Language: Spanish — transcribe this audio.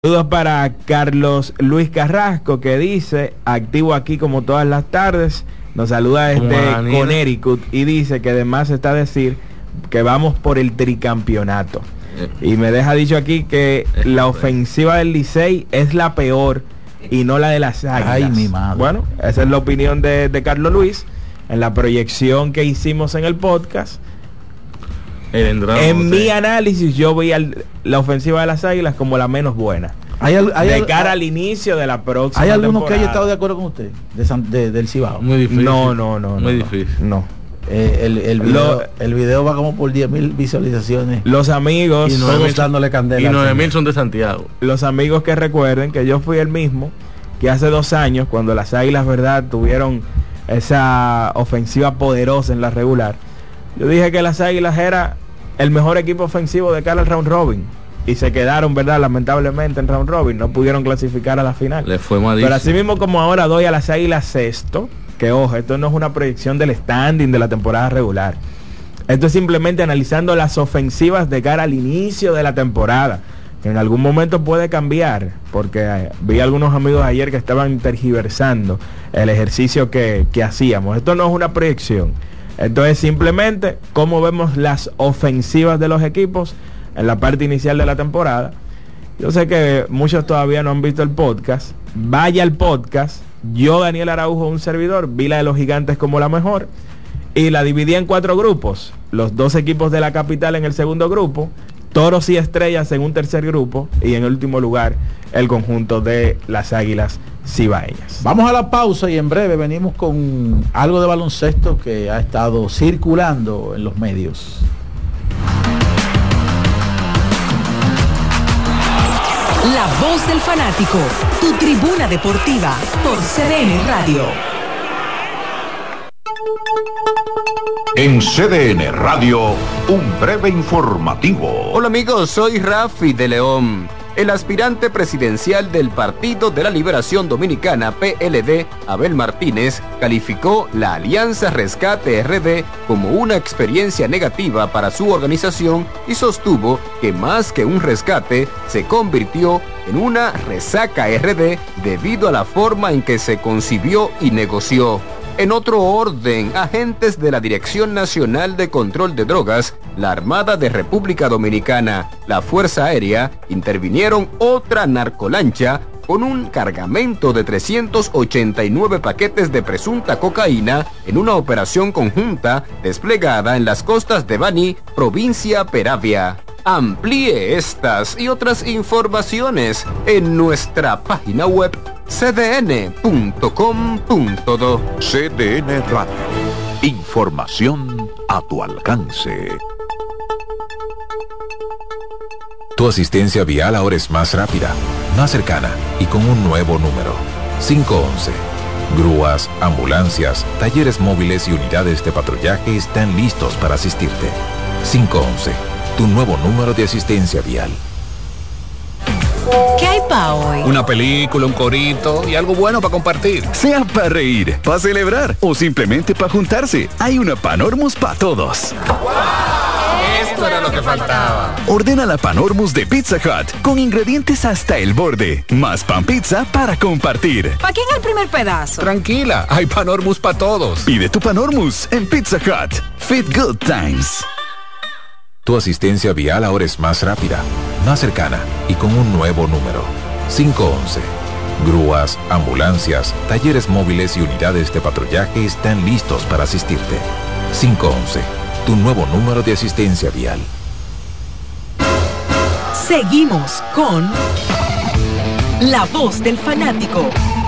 Saludos para Carlos Luis Carrasco, que dice, activo aquí como todas las tardes, nos saluda desde Connecticut y dice que además está decir que vamos por el tricampeonato. Y me deja dicho aquí que la ofensiva del Licey es la peor y no la de las Águilas. Ay, mi madre. Bueno, esa es la opinión de Carlos Luis en la proyección que hicimos en el podcast. En mi análisis yo vi la ofensiva de las Águilas como la menos buena de cara al inicio de la próxima temporada. ¿Hay algunos que haya estado de acuerdo con usted del Cibao? Muy difícil. No. Muy difícil. No. El video va como por 10,000 visualizaciones. Los amigos y 9,000 son de Santiago. Los amigos que recuerden que yo fui el mismo que hace 2 años, cuando las Águilas, verdad, tuvieron esa ofensiva poderosa en la regular, yo dije que las Águilas era el mejor equipo ofensivo de cara al round robin y se quedaron, verdad, lamentablemente en round robin, no pudieron clasificar a la final. Le fue malísimo. Pero así mismo como ahora doy a las Águilas sexto, que ojo, esto no es una proyección del standing de la temporada regular, esto es simplemente analizando las ofensivas de cara al inicio de la temporada, que en algún momento puede cambiar, porque vi algunos amigos ayer que estaban tergiversando el ejercicio que hacíamos. Esto no es una proyección. Entonces simplemente cómo vemos las ofensivas de los equipos en la parte inicial de la temporada. Yo sé que muchos todavía no han visto el podcast. Vaya al podcast. Yo, Daniel Araujo, un servidor, vi la de los Gigantes como la mejor y la dividí en 4 grupos. Los 2 equipos de la capital en el segundo grupo, Toros y Estrellas en un tercer grupo y en el último lugar el conjunto de las Águilas Cibaeñas. Vamos a la pausa y en breve venimos con algo de baloncesto que ha estado circulando en los medios. La voz del fanático, tu tribuna deportiva por CDN Radio. En CDN Radio, un breve informativo. Hola amigos, soy Rafi de León. El aspirante presidencial del Partido de la Liberación Dominicana, PLD, Abel Martínez, calificó la Alianza Rescate RD como una experiencia negativa para su organización y sostuvo que más que un rescate, se convirtió en una resaca RD debido a la forma en que se concibió y negoció. En otro orden, agentes de la Dirección Nacional de Control de Drogas, la Armada de República Dominicana, la Fuerza Aérea, intervinieron otra narcolancha con un cargamento de 389 paquetes de presunta cocaína en una operación conjunta desplegada en las costas de Baní, provincia Peravia. Amplíe estas y otras informaciones en nuestra página web cdn.com.do. CDN Radio. Información a tu alcance. Tu asistencia vial ahora es más rápida, más cercana y con un nuevo número. 511. Grúas, ambulancias, talleres móviles y unidades de patrullaje están listos para asistirte. 511. Tu nuevo número de asistencia vial. ¿Qué hay pa' hoy? Una película, un corito y algo bueno para compartir. Sea para reír, para celebrar o simplemente para juntarse. Hay una Panormus para todos. ¡Wow! Esto era lo que faltaba. Ordena la Panormus de Pizza Hut con ingredientes hasta el borde. Más pan pizza para compartir. ¿Para quién el primer pedazo? Tranquila, hay Panormus para todos. Pide tu Panormus en Pizza Hut. Fit Good Times. Tu asistencia vial ahora es más rápida, más cercana y con un nuevo número. 511. Grúas, ambulancias, talleres móviles y unidades de patrullaje están listos para asistirte. 511. Tu nuevo número de asistencia vial. Seguimos con La Voz del Fanático.